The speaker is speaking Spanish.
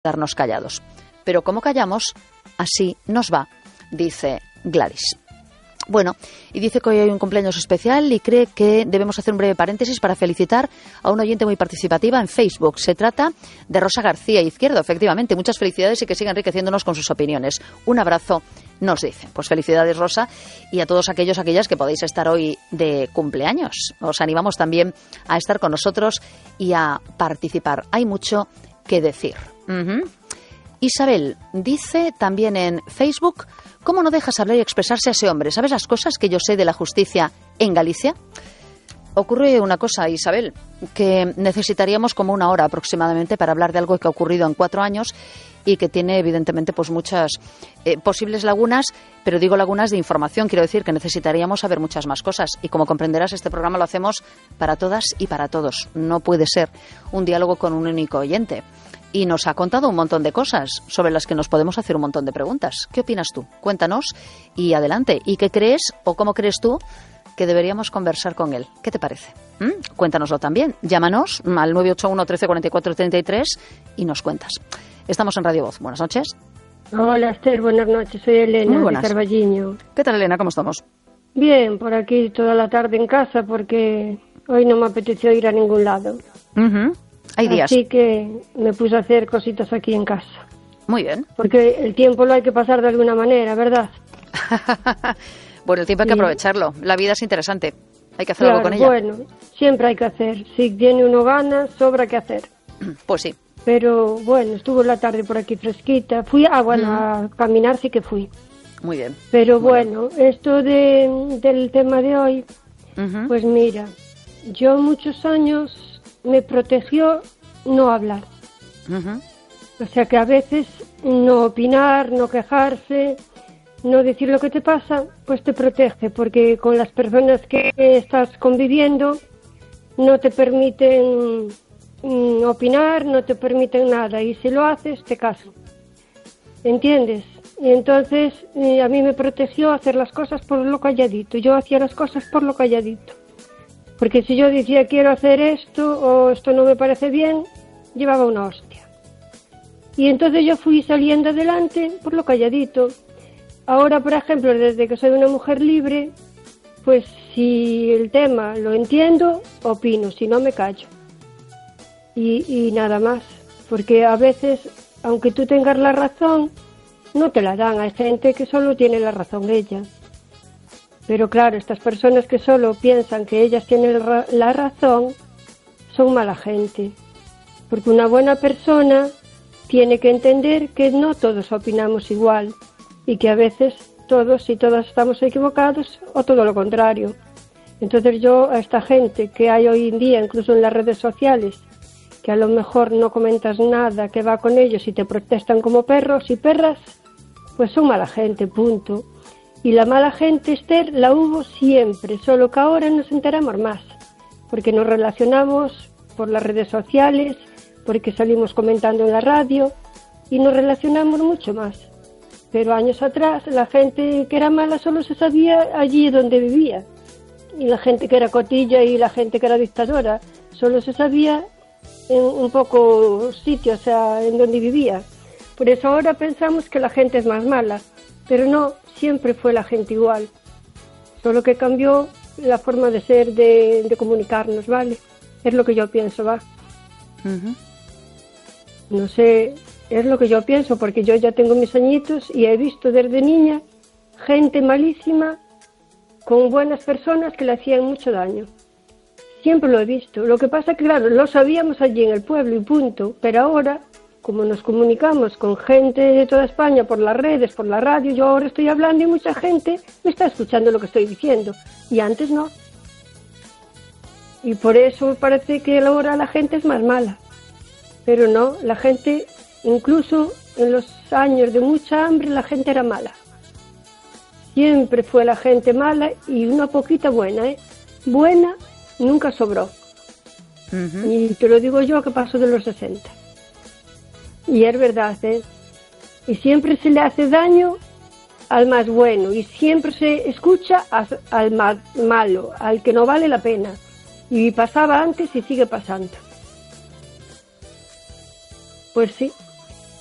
quedarnos callados. Pero como callamos, así nos va, dice Gladys. Bueno, y dice que hoy hay un cumpleaños especial y cree que debemos hacer un breve paréntesis para felicitar a una oyente muy participativa en Facebook. Se trata de Rosa García Izquierdo, efectivamente. Muchas felicidades y que siga enriqueciéndonos con sus opiniones. Un abrazo, nos dice. Pues felicidades, Rosa, y a todos aquellas que podéis estar hoy de cumpleaños. Os animamos también a estar con nosotros y a participar. Hay mucho que decir. Isabel dice también en Facebook: ¿cómo no dejas hablar y expresarse a ese hombre? ¿Sabes las cosas que yo sé de la justicia en Galicia? Ocurre una cosa, Isabel, que necesitaríamos como una hora aproximadamente para hablar de algo que ha ocurrido en 4 años y que tiene evidentemente pues muchas posibles lagunas, pero digo lagunas de información, quiero decir que necesitaríamos saber muchas más cosas y como comprenderás este programa lo hacemos para todas y para todos, no puede ser un diálogo con un único oyente. Y nos ha contado un montón de cosas sobre las que nos podemos hacer un montón de preguntas. ¿Qué opinas tú? Cuéntanos y adelante. ¿Y qué crees o cómo crees tú que deberíamos conversar con él? ¿Qué te parece? Cuéntanoslo también. Llámanos al 981 13 44 33 y nos cuentas. Estamos en Radio Voz. Buenas noches. Hola, Esther. Buenas noches. Soy Elena de Carballiño. ¿Qué tal, Elena? ¿Cómo estamos? Bien, por aquí toda la tarde en casa porque hoy no me apeteció ir a ningún lado. Hay días. Así que me puse a hacer cositas aquí en casa. Muy bien. Porque el tiempo lo hay que pasar de alguna manera, ¿verdad? Bueno, el tiempo hay que aprovecharlo. La vida es interesante. Hay que hacer algo con ella. Bueno, siempre hay que hacer. Si tiene uno ganas, sobra que hacer. Pues sí. Pero bueno, estuvo la tarde por aquí fresquita. Fui a caminar sí que fui. Muy bien. Pero bueno, esto del tema de hoy, pues mira, yo muchos años me protegió no hablar. O sea que a veces no opinar, no quejarse, no decir lo que te pasa, pues te protege, porque con las personas que estás conviviendo no te permiten opinar, no te permiten nada, y si lo haces te casan. ¿Entiendes? Y entonces a mí me protegió hacer las cosas por lo calladito. Yo hacía las cosas por lo calladito. Porque si yo decía quiero hacer esto o esto no me parece bien, llevaba una hostia. Y entonces yo fui saliendo adelante por lo calladito. Ahora, por ejemplo, desde que soy una mujer libre, pues si el tema lo entiendo, opino, si no me callo. Y nada más. Porque a veces, aunque tú tengas la razón, no te la dan. Hay gente que solo tiene la razón ella. Pero claro, estas personas que solo piensan que ellas tienen la razón son mala gente. Porque una buena persona tiene que entender que no todos opinamos igual y que a veces todos y todas estamos equivocados o todo lo contrario. Entonces yo a esta gente que hay hoy en día, incluso en las redes sociales, que a lo mejor no comentas nada, que va con ellos y te protestan como perros y perras, pues son mala gente, punto. Y la mala gente, Esther, la hubo siempre, solo que ahora nos enteramos más, porque nos relacionamos por las redes sociales, porque salimos comentando en la radio y nos relacionamos mucho más. Pero años atrás la gente que era mala solo se sabía allí donde vivía, y la gente que era cotilla y la gente que era dictadora solo se sabía en un poco sitio, o sea, en donde vivía. Por eso ahora pensamos que la gente es más mala, pero no, siempre fue la gente igual, solo que cambió la forma de ser, de comunicarnos, ¿vale? Es lo que yo pienso, ¿va? No sé, es lo que yo pienso, porque yo ya tengo mis añitos y he visto desde niña gente malísima con buenas personas que le hacían mucho daño. Siempre lo he visto. Lo que pasa que, claro, lo sabíamos allí en el pueblo y punto, pero ahora, como nos comunicamos con gente de toda España por las redes, por la radio, yo ahora estoy hablando y mucha gente me está escuchando lo que estoy diciendo, y antes no. Y por eso parece que ahora la gente es más mala. Pero no, la gente, incluso en los años de mucha hambre, la gente era mala. Siempre fue la gente mala y una poquita buena, ¿eh? Buena nunca sobró. Y te lo digo yo, que paso de los 60. Y es verdad, ¿eh? Y siempre se le hace daño al más bueno y siempre se escucha al más malo, al que no vale la pena. Y pasaba antes y sigue pasando. Pues sí.